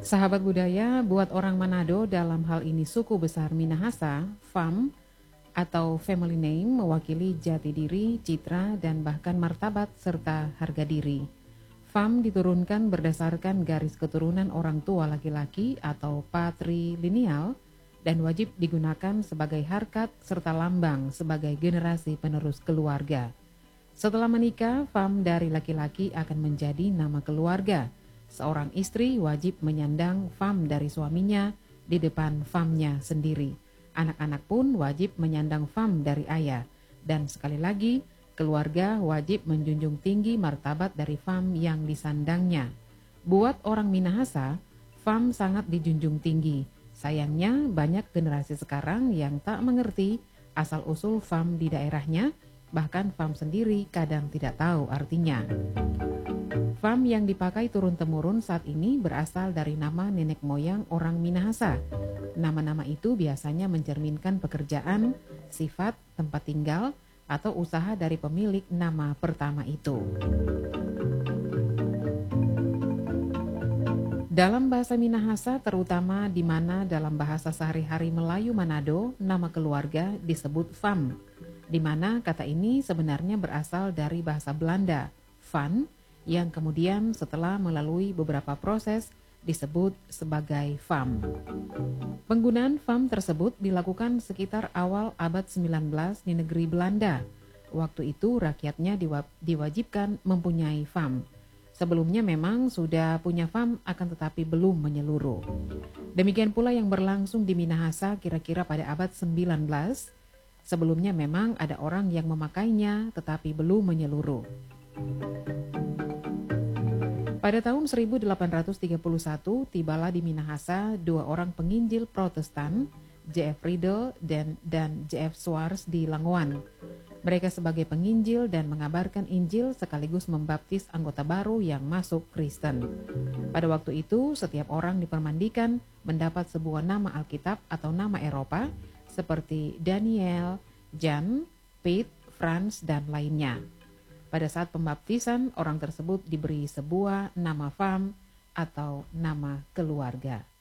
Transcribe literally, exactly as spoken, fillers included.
Sahabat budaya, buat orang Manado dalam hal ini suku besar Minahasa, Fam atau family name mewakili jati diri, citra, dan bahkan martabat serta harga diri. Fam diturunkan berdasarkan garis keturunan orang tua laki-laki atau patrilineal dan wajib digunakan sebagai harkat serta lambang sebagai generasi penerus keluarga. Setelah menikah, Fam dari laki-laki akan menjadi nama keluarga. Seorang istri wajib menyandang fam dari suaminya di depan famnya sendiri. Anak-anak pun wajib menyandang fam dari ayah. Dan sekali lagi, keluarga wajib menjunjung tinggi martabat dari fam yang disandangnya. Buat orang Minahasa, fam sangat dijunjung tinggi. Sayangnya banyak generasi sekarang yang tak mengerti asal-usul fam di daerahnya, bahkan fam sendiri kadang tidak tahu artinya. Fam yang dipakai turun-temurun saat ini berasal dari nama nenek moyang orang Minahasa. Nama-nama itu biasanya mencerminkan pekerjaan, sifat, tempat tinggal, atau usaha dari pemilik nama pertama itu. Dalam bahasa Minahasa, terutama di mana dalam bahasa sehari-hari Melayu Manado, nama keluarga disebut fam, di mana kata ini sebenarnya berasal dari bahasa Belanda, van, yang kemudian setelah melalui beberapa proses disebut sebagai fam. Penggunaan fam tersebut dilakukan sekitar awal abad sembilan belas di negeri Belanda. Waktu itu rakyatnya diwajibkan mempunyai fam. Sebelumnya memang sudah punya fam akan tetapi belum menyeluruh. Demikian pula yang berlangsung di Minahasa kira-kira pada abad sembilan belas. Sebelumnya memang ada orang yang memakainya tetapi belum menyeluruh. Pada tahun seribu delapan ratus tiga puluh satu, tibalah di Minahasa dua orang penginjil Protestan, J F Riedel dan, dan J F Swartz di Langowan. Mereka sebagai penginjil dan mengabarkan Injil sekaligus membaptis anggota baru yang masuk Kristen. Pada waktu itu, setiap orang dipermandikan mendapat sebuah nama Alkitab atau nama Eropa seperti Daniel, Jan, Piet, Franz, dan lainnya. Pada saat pembaptisan, orang tersebut diberi sebuah nama fam atau nama keluarga.